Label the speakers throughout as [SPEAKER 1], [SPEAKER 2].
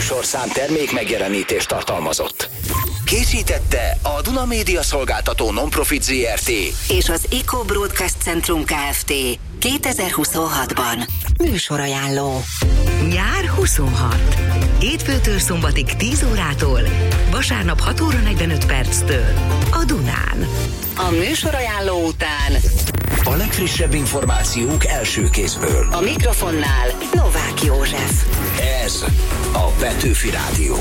[SPEAKER 1] műsorszám termék megjelenítést tartalmazott. Készítette a Duna Média Szolgáltató Non-Profit Zrt.
[SPEAKER 2] és az Eco Broadcast Centrum Kft. 2026-ban. Műsorajánló.
[SPEAKER 3] Nyár 26. Hétfőtől szombatig 10 órától, vasárnap 6 óra 45 perctől a Dunán.
[SPEAKER 2] A műsorajánló után
[SPEAKER 1] A legfrissebb információk első kézből.
[SPEAKER 2] a mikrofonnál Novák József.
[SPEAKER 1] Ez a Petőfi Rádió.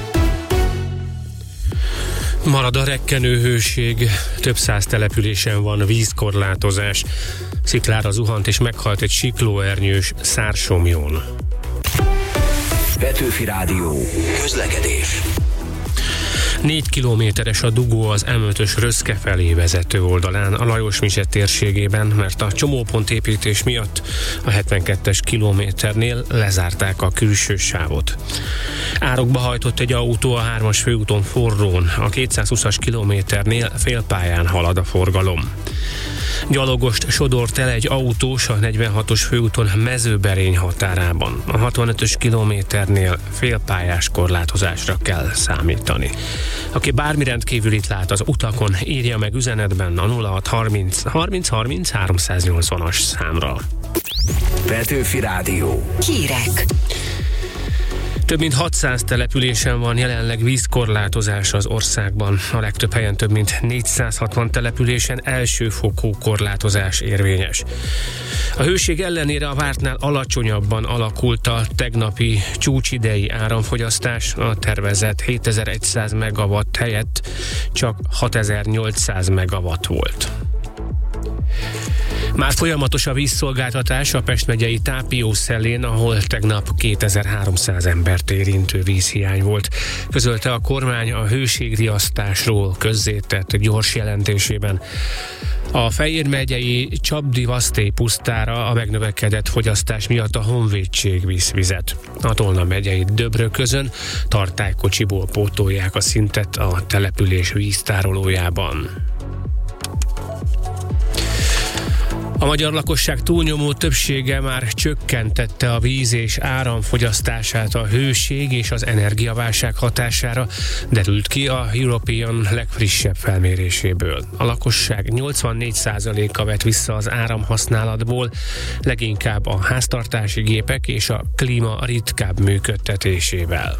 [SPEAKER 4] Marad a rekkenő hőség, több száz településen van vízkorlátozás. Sziklára zuhant és meghalt egy siklóernyős Szársomjón.
[SPEAKER 1] Petőfi Rádió. Közlekedés.
[SPEAKER 4] 4 kilométeres a dugó az M5-ös Röszke felé vezető oldalán a Lajos-Mise térségében, mert a csomópontépítés miatt a 72-es kilométernél lezárták a külső sávot. Árokba hajtott egy autó a 3-as főúton forrón, a 220-as kilométernél félpályán halad a forgalom. Gyalogost sodort el egy autós a 46-os főúton Mezőberény határában. A 65-ös kilométernél félpályás korlátozásra kell számítani. Aki bármi rendkívülit lát az utakon, írja meg üzenetben a 0630 30 30 380-as számra.
[SPEAKER 1] Petőfi Rádió.
[SPEAKER 2] Hírek.
[SPEAKER 4] Több mint 600 településen van jelenleg vízkorlátozás az országban. A legtöbb helyen több mint 460 településen elsőfokú korlátozás érvényes. A hőség ellenére a vártnál alacsonyabban alakult a tegnapi csúcsidei áramfogyasztás. A tervezett 7100 megawatt helyett csak 6800 megawatt volt. Már folyamatos a vízszolgáltatás a Pest megyei Tápiószellén, ahol tegnap 2300 embert érintő vízhiány volt. Közölte a kormány a hőségriasztásról közzétett gyors jelentésében. A Fejér megyei Csapdi-Vasztély pusztára a megnövekedett fogyasztás miatt a Honvédség visz vizet. A Tolna megyei Döbröközön tartálykocsiból pótolják a szintet a település víztárolójában. A magyar lakosság túlnyomó többsége már csökkentette a víz és áramfogyasztását a hőség és az energiaválság hatására, derült ki a European legfrissebb felméréséből. A lakosság 84%-a vett vissza az áramhasználatból, leginkább a háztartási gépek és a klíma ritkább működtetésével.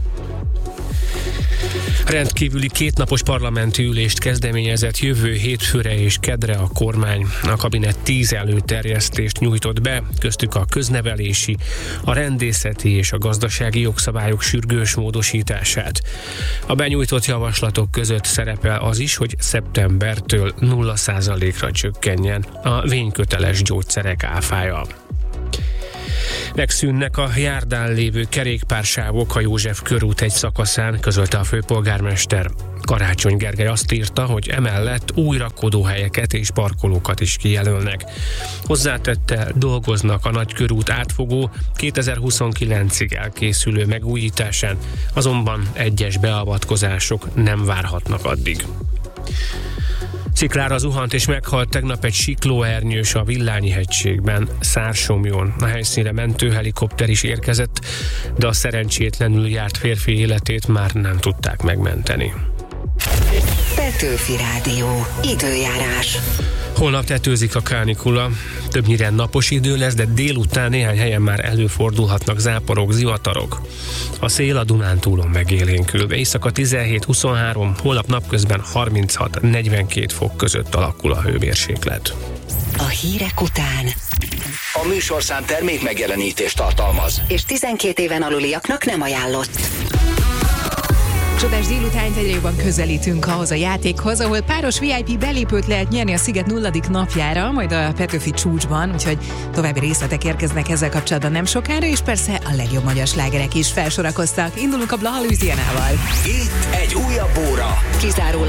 [SPEAKER 4] Rendkívüli kétnapos parlamenti ülést kezdeményezett jövő hétfőre és kedre a kormány. A kabinet 10 előterjesztést nyújtott be, köztük a köznevelési, a rendészeti és a gazdasági jogszabályok sürgős módosítását. A benyújtott javaslatok között szerepel az is, hogy szeptembertől 0%-ra csökkenjen a vényköteles gyógyszerek áfája. Megszűnnek a járdán lévő kerékpársávok a József körút egy szakaszán, közölte a főpolgármester. Karácsony Gergely azt írta, hogy emellett új rakodóhelyeket és parkolókat is kijelölnek. Hozzátette, dolgoznak a nagykörút átfogó 2029-ig elkészülő megújításán, azonban egyes beavatkozások nem várhatnak addig. Sziklára zuhant és meghalt tegnap egy siklóernyős a Villányi-hegységben, Szársomjón. A helyszínre mentőhelikopter is érkezett, de a szerencsétlenül járt férfi életét már nem tudták megmenteni.
[SPEAKER 2] Petőfi Rádió. Időjárás.
[SPEAKER 4] Holnap tetőzik a kánikula, többnyire napos idő lesz, de délután néhány helyen már előfordulhatnak záporok, zivatarok. A szél a Dunántúlon megélénkül, éjszaka 17-23, holnap napközben 36-42 fok között alakul a hőmérséklet.
[SPEAKER 2] A hírek után
[SPEAKER 1] A műsorszám termék megjelenítést tartalmaz.
[SPEAKER 2] és 12 éven aluliaknak nem ajánlott.
[SPEAKER 5] Csodás délutánt egyre jobban közelítünk ahhoz a játékhoz, ahol páros VIP belépőt lehet nyerni a Sziget 0. napjára, majd a Petőfi csúcsban, úgyhogy további részletek érkeznek ezzel kapcsolatban nem sokára, és persze a legjobb magyar slágerek is felsorakoztak. Indulunk a Blaha Louisianával.
[SPEAKER 1] Itt egy újabb óra.
[SPEAKER 2] Kizárólag